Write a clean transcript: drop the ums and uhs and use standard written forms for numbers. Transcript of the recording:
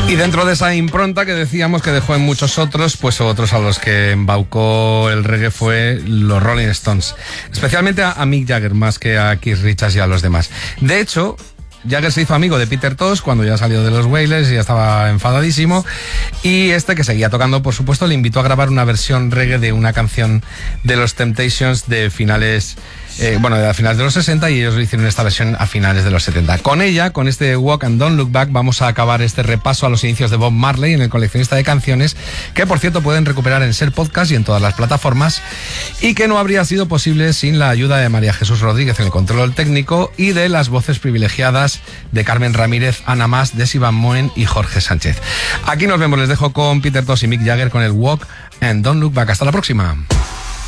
Y dentro de esa impronta que decíamos que dejó en muchos otros, pues otros a los que embaucó el reggae fue los Rolling Stones. Especialmente a Mick Jagger, más que a Keith Richards y a los demás. De hecho, Jagger se hizo amigo de Peter Tosh cuando ya salió de los Wailers y ya estaba enfadadísimo. Y que seguía tocando, por supuesto, le invitó a grabar una versión reggae de una canción de los Temptations de finales... de finales de los 60, y ellos hicieron esta versión a finales de los 70. Con ella, con este Walk and Don't Look Back, vamos a acabar este repaso a los inicios de Bob Marley en el coleccionista de canciones, que por cierto pueden recuperar en Ser Podcast y en todas las plataformas, y que no habría sido posible sin la ayuda de María Jesús Rodríguez en el control técnico y de las voces privilegiadas de Carmen Ramírez, Ana Mas, Desi Van Moen y Jorge Sánchez. Aquí nos vemos, les dejo con Peter Tosh y Mick Jagger con el Walk and Don't Look Back. Hasta la próxima.